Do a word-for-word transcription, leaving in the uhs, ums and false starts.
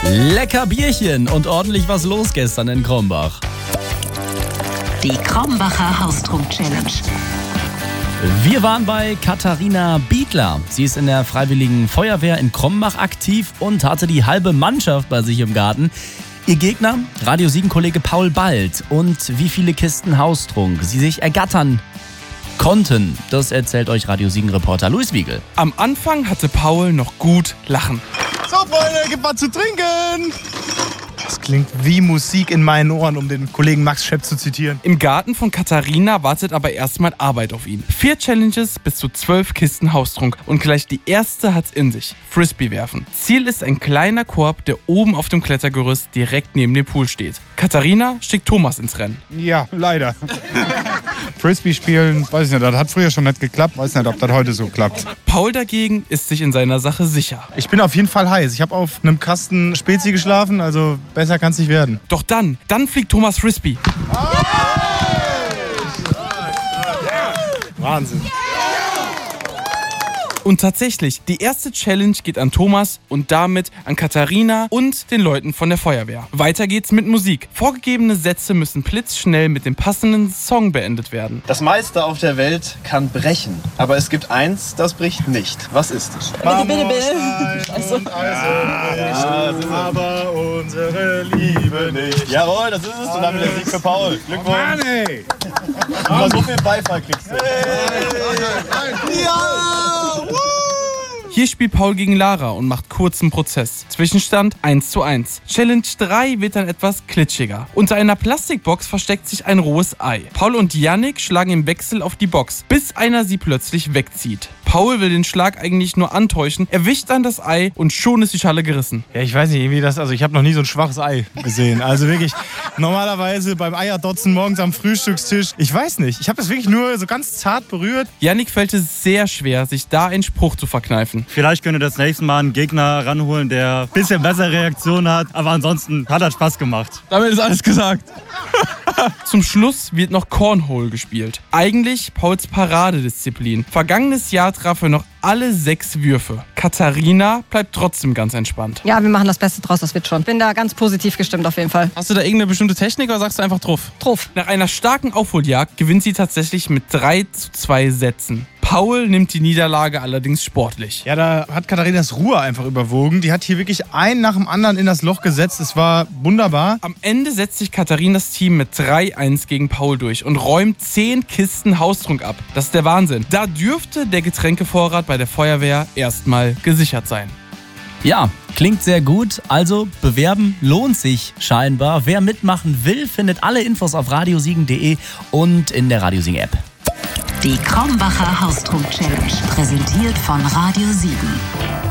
Lecker Bierchen und ordentlich was los gestern in Krombach. Die Krombacher Haustrunk-Challenge. Wir waren bei Katharina Biedler. Sie ist in der Freiwilligen Feuerwehr in Krombach aktiv und hatte die halbe Mannschaft bei sich im Garten. Ihr Gegner, Radio Siegen-Kollege Paul Bald. Und wie viele Kisten Haustrunk sie sich ergattern konnten, das erzählt euch Radio Siegen-Reporter Luis Wiegel. Am Anfang hatte Paul noch gut Lachen. So Freunde, gib was zu trinken! Das klingt wie Musik in meinen Ohren, um den Kollegen Max Schepp zu zitieren. Im Garten von Katharina wartet aber erstmal Arbeit auf ihn. Vier Challenges bis zu zwölf Kisten Haustrunk und gleich die erste hat's in sich. Frisbee werfen. Ziel ist ein kleiner Korb, der oben auf dem Klettergerüst direkt neben dem Pool steht. Katharina schickt Thomas ins Rennen. Ja, leider. Frisbee spielen, weiß ich nicht, das hat früher schon nicht geklappt. Weiß nicht, ob das heute so klappt. Paul dagegen ist sich in seiner Sache sicher. Ich bin auf jeden Fall heiß. Ich habe auf einem Kasten Spezi geschlafen, also besser kann es nicht werden. Doch dann, dann fliegt Thomas Frisbee. Wahnsinn. Und tatsächlich, die erste Challenge geht an Thomas und damit an Katharina und den Leuten von der Feuerwehr. Weiter geht's mit Musik. Vorgegebene Sätze müssen blitzschnell mit dem passenden Song beendet werden. Das meiste auf der Welt kann brechen, aber es gibt eins, das bricht nicht. Was ist es? Bitte, bitte, bitte. Also. Ja, aber unsere Liebe nicht. Jawohl, das ist es und damit der Sieg für Paul. Glückwunsch. Mann, ey. Aber so viel Beifall kriegst du. Hier spielt Paul gegen Lara und macht kurzen Prozess. Zwischenstand eins zu eins. Challenge drei wird dann etwas klitschiger. Unter einer Plastikbox versteckt sich ein rohes Ei. Paul und Yannick schlagen im Wechsel auf die Box, bis einer sie plötzlich wegzieht. Paul will den Schlag eigentlich nur antäuschen, erwischt dann das Ei und schon ist die Schale gerissen. Ja, ich weiß nicht, irgendwie das, also ich habe noch nie so ein schwaches Ei gesehen. Also wirklich, normalerweise beim Eierdotzen morgens am Frühstückstisch, ich weiß nicht, ich habe das wirklich nur so ganz zart berührt. Yannick fällt es sehr schwer, sich da einen Spruch zu verkneifen. Vielleicht könnt ihr das nächste Mal einen Gegner ranholen, der ein bisschen bessere Reaktion hat. Aber ansonsten hat das Spaß gemacht. Damit ist alles gesagt. Zum Schluss wird noch Cornhole gespielt. Eigentlich Pauls Paradedisziplin. Vergangenes Jahr traf er noch alle sechs Würfe. Katharina bleibt trotzdem ganz entspannt. Ja, wir machen das Beste draus, das wird schon. Bin da ganz positiv gestimmt auf jeden Fall. Hast du da irgendeine bestimmte Technik oder sagst du einfach drauf? Truff. Nach einer starken Aufholjagd gewinnt sie tatsächlich mit drei zu zwei Sätzen. Paul nimmt die Niederlage allerdings sportlich. Ja, da hat Katharinas Ruhe einfach überwogen. Die hat hier wirklich einen nach dem anderen in das Loch gesetzt. Es war wunderbar. Am Ende setzt sich Katharinas Team mit drei eins gegen Paul durch und räumt zehn Kisten Haustrunk ab. Das ist der Wahnsinn. Da dürfte der Getränkevorrat bei der Feuerwehr erstmal gesichert sein. Ja, klingt sehr gut. Also bewerben lohnt sich scheinbar. Wer mitmachen will, findet alle Infos auf radiosiegen punkt de und in der Radio Siegen App. Die Krombacher Haustrunk-Challenge, präsentiert von Radio Siegen.